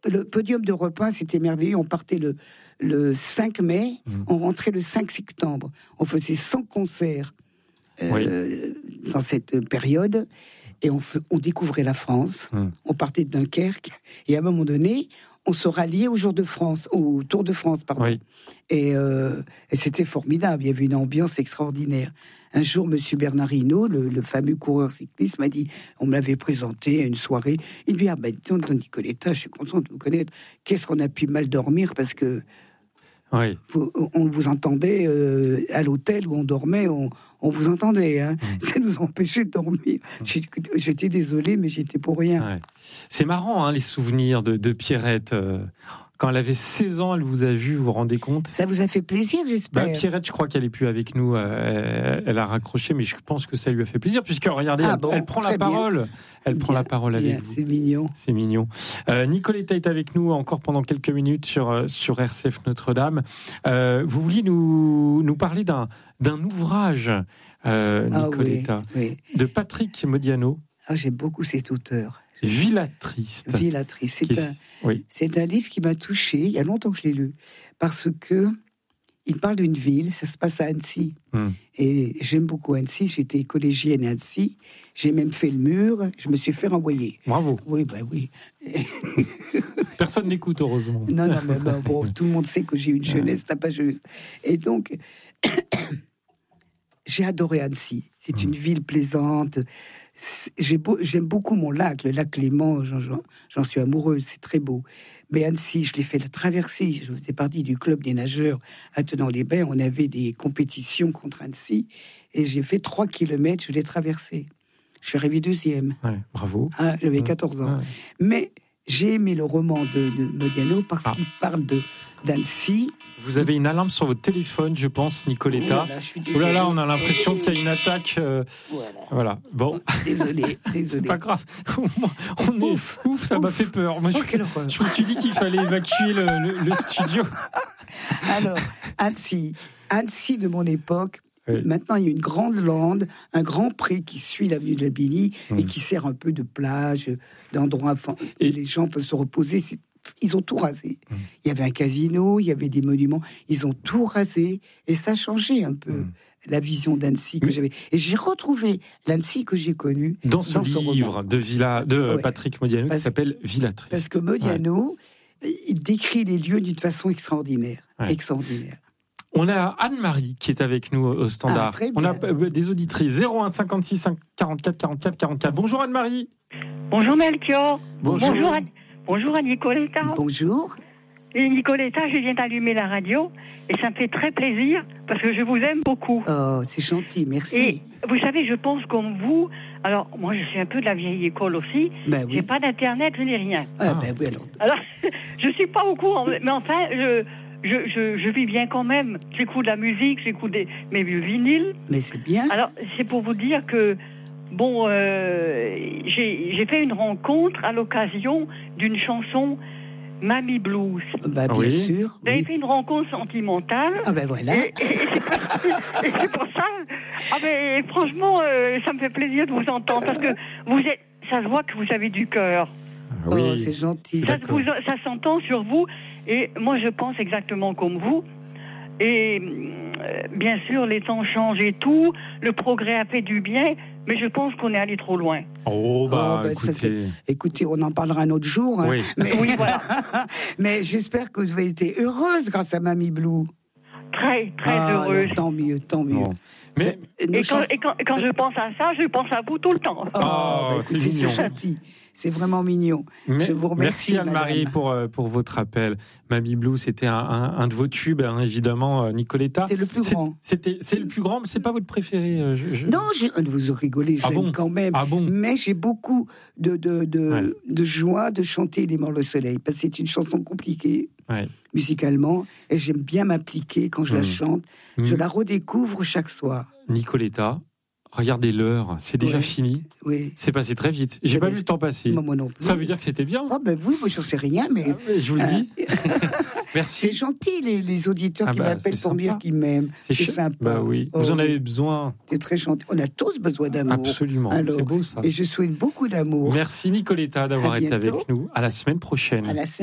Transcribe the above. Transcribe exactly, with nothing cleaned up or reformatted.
le podium d'Europe un, c'était merveilleux. On partait le, le cinq mai, mmh. on rentrait le cinq septembre. On faisait cent concerts euh, oui. dans cette période. Et on, f- on découvrait la France. Mmh. On partait de Dunkerque. Et à un moment donné, on se ralliait au Jour de France, au Tour de France, pardon. Oui. Et, euh, et c'était formidable. Il y avait une ambiance extraordinaire. Un jour, Monsieur Bernard Hinault, le, le fameux coureur cycliste, m'a dit, on me l'avait présenté à une soirée. Il me dit, ah ben, tonton Nicoletta, je suis content de vous connaître. Qu'est-ce qu'on a pu mal dormir parce que oui. vous, on vous entendait euh, à l'hôtel où on dormait, on, on vous entendait. Hein. Mmh. Ça nous empêchait de dormir. Mmh. J'étais désolé, mais j'étais pour rien. Ouais. C'est marrant, hein, les souvenirs de, de Pierrette. Euh... Quand elle avait seize ans, elle vous a vu, vous vous rendez compte ? Ça vous a fait plaisir, j'espère. Bah, Pierrette, je crois qu'elle est plus avec nous. Euh, elle a raccroché, mais je pense que ça lui a fait plaisir, puisque regardez, ah elle, bon, elle prend la parole. Bien. Elle bien, prend la parole avec bien, vous. C'est mignon. C'est mignon. Euh, Nicoletta est avec nous encore pendant quelques minutes sur, sur R C F Notre-Dame. Euh, vous vouliez nous, nous parler d'un, d'un ouvrage, euh, Nicoletta, ah, oui, oui. de Patrick Modiano. Ah, j'aime beaucoup cet auteur. Villa Triste. Villa Triste. C'est, un, oui. c'est un livre qui m'a touchée. Il y a longtemps que je l'ai lu. Parce que il parle d'une ville. Ça se passe à Annecy. Hum. Et j'aime beaucoup Annecy. J'étais collégienne à Annecy. J'ai même fait le mur. Je me suis fait renvoyer. Bravo. Oui, ben oui. Personne n'écoute, heureusement. Non, non, mais ben, bon, tout le monde sait que j'ai une jeunesse tapageuse. Et donc, j'ai adoré Annecy. C'est hum. une ville plaisante. J'ai beau, j'aime beaucoup mon lac, le lac Clément, j'en, j'en, j'en suis amoureuse, c'est très beau. Mais Annecy, je l'ai fait la traversée, je faisais partie du club des nageurs à Tenon-les-Bains, on avait des compétitions contre Annecy, et j'ai fait trois kilomètres, je l'ai traversé. Je suis arrivé deuxième. Ouais, bravo. Ah, j'avais quatorze ans. Ouais. Mais j'ai aimé le roman de, de Modiano parce ah. qu'il parle de, d'Annecy. Vous avez une alarme sur votre téléphone, je pense, Nicoletta. Oh là là, on a l'impression qu'il y a une attaque. Euh... Voilà. voilà. Bon. Désolé, désolé. C'est pas grave. On est ouf, ouf ça ouf. m'a fait peur. Moi, je, oh, je me suis dit qu'il fallait évacuer le, le, le studio. Alors, Annecy, Annecy de mon époque. Oui. Maintenant, il y a une grande lande, un grand pré qui suit l'avenue de la Billy mmh. et qui sert un peu de plage, d'endroit où et les gens peuvent se reposer. C'est Ils ont tout rasé. Mmh. Il y avait un casino, il y avait des monuments. Ils ont tout rasé et ça a changé un peu mmh. la vision d'Annecy que mmh. j'avais. Et j'ai retrouvé l'Annecy que j'ai connue dans ce dans livre roman. de, Villa, de ouais. Patrick Modiano parce, qui s'appelle Villa Triste. Parce que Modiano, ouais. il décrit les lieux d'une façon extraordinaire. Ouais. Extraordinaire. On a Anne-Marie qui est avec nous au standard. Ah, on a des auditrices zéro un cinquante-six quarante-quatre quarante-quatre quarante-quatre. Bonjour Anne-Marie. Bonjour Melchior. Bonjour. Bonjour à, bonjour à Nicoletta. Bonjour. Et Nicoletta, je viens d'allumer la radio et ça me fait très plaisir parce que je vous aime beaucoup. Oh, c'est gentil, merci. Et vous savez, je pense comme vous. Alors, moi, je suis un peu de la vieille école aussi. Ben oui. J'ai pas d'internet, je n'ai rien. Ah, ah. ben oui, alors. Alors, je suis pas au courant, mais enfin, je. Je, je, je vis bien quand même. J'écoute de la musique, j'écoute des, mes vieux vinyles. Mais c'est bien. Alors, c'est pour vous dire que, bon, euh, j'ai, j'ai fait une rencontre à l'occasion d'une chanson Mamie Blues. Bah, bien oui. sûr. J'avais oui. fait une rencontre sentimentale. Ah ben voilà. Et, et, et, c'est, pour, et c'est pour ça. Ah ben, franchement, euh, ça me fait plaisir de vous entendre parce que vous êtes, ça se voit que vous avez du cœur. Oui. Oh, c'est gentil. Ça, vous, ça s'entend sur vous. Et moi, je pense exactement comme vous. Et euh, bien sûr, les temps changent et tout. Le progrès a fait du bien. Mais je pense qu'on est allé trop loin. Oh, bah, oh, bah écoutez... Ça, écoutez, on en parlera un autre jour. Hein. Oui. Mais, oui, voilà. Mais j'espère que vous avez été heureuse grâce à Mamie Blue. Très, très ah, heureuse. Alors, tant mieux, tant mieux. Bon. Mais... Et, quand, chans... et, quand, et quand je pense à ça, je pense à vous tout le temps. Oh, oh bah, écoutez, c'est, c'est gentil. C'est vraiment mignon. Mais, je vous remercie, merci Anne-Marie pour, pour votre appel. Mamie Blue, c'était un, un, un de vos tubes, hein, évidemment, Nicoletta. C'est le plus c'est, grand. C'était, c'est le plus grand, mais c'est pas votre préféré. Je, je... Non, je, vous rigolez, je ah l'aime bon quand même. Ah bon mais j'ai beaucoup de, de, de, ouais. de joie de chanter Les Morts le Soleil, parce que c'est une chanson compliquée, ouais. musicalement, et j'aime bien m'appliquer quand je mmh. la chante. Mmh. Je la redécouvre chaque soir. Nicoletta, regardez l'heure, c'est déjà oui, fini. Oui. C'est passé très vite. J'ai mais pas mais vu le temps passer. Moi, moi non plus. Ça veut dire que c'était bien. Ah ben oui, moi je sais rien, mais, ah, mais je vous le dis. Merci. C'est gentil les, les auditeurs ah qui bah, m'appellent pour me dire qu'ils m'aiment. C'est, c'est ch... sympa. Bah oui. Oh, vous en oui. avez besoin. C'est très gentil. On a tous besoin d'amour. Absolument. Alors, c'est beau ça. Et je souhaite beaucoup d'amour. Merci Nicoletta d'avoir été avec nous. À la semaine prochaine. À la semaine